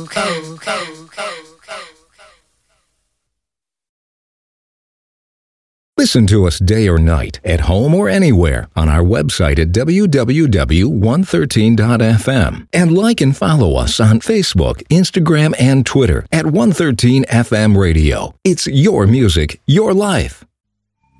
Listen to us day or night, at home or anywhere, on our website at www.113.fm. And like and follow us on Facebook, Instagram, and Twitter at 113FM Radio. It's your music, your life.